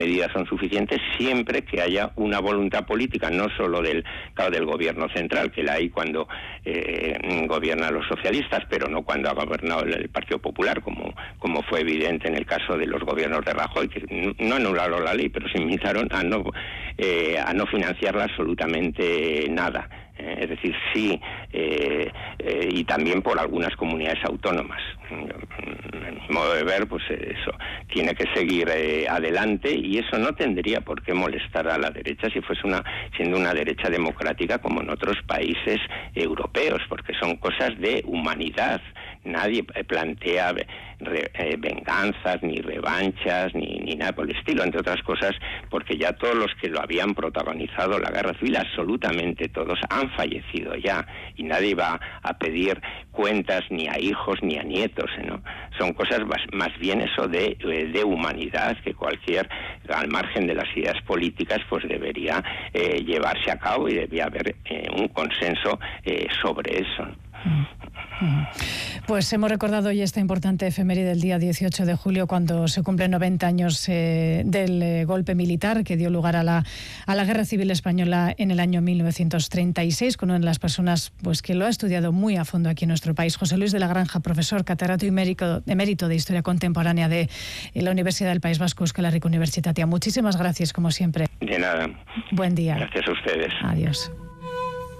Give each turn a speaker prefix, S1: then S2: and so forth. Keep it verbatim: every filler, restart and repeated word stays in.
S1: medidas son suficientes siempre que haya una voluntad política, no solo del, claro, del gobierno central, que la hay cuando eh, gobiernan los socialistas, pero no cuando ha gobernado el, el Partido Popular, como, como fue evidente en el caso de los gobiernos de Rajoy, que no anularon la ley, pero se limitaron a no, eh, a no financiarla absolutamente nada. Es decir, sí, eh, eh, y también por algunas comunidades autónomas. A mi modo de ver, pues eso tiene que seguir eh, adelante, y eso no tendría por qué molestar a la derecha si fuese una siendo una derecha democrática como en otros países europeos, porque son cosas de humanidad. Nadie plantea re, eh, venganzas, ni revanchas, ni, ni nada por el estilo, entre otras cosas, porque ya todos los que lo habían protagonizado la guerra civil, absolutamente todos, han fallecido ya, y nadie va a pedir cuentas ni a hijos ni a nietos, ¿no? Son cosas más, más bien eso de, de humanidad, que cualquier, al margen de las ideas políticas, pues debería eh, llevarse a cabo, y debía haber eh, un consenso eh, sobre eso.
S2: Pues hemos recordado hoy esta importante efeméride del día dieciocho de julio, cuando se cumplen noventa años eh, del eh, golpe militar que dio lugar a la, a la Guerra Civil Española en el año mil novecientos treinta y seis, con una de las personas pues, que lo ha estudiado muy a fondo aquí en nuestro país, José Luis de la Granja, profesor catedrático y mérito, emérito de Historia Contemporánea de la Universidad del País Vasco, Euskal Herriko Unibertsitatea. Muchísimas gracias, como siempre.
S1: De nada.
S2: Buen día.
S1: Gracias a ustedes.
S2: Adiós.